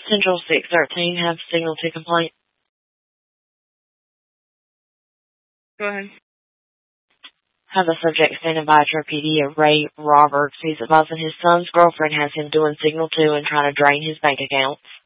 Central 613, have signal to complaint. Go ahead. Have the subject standing by at your PD of Ray Roberts. He's advising his son's girlfriend has him doing signal 2 and trying to drain his bank accounts.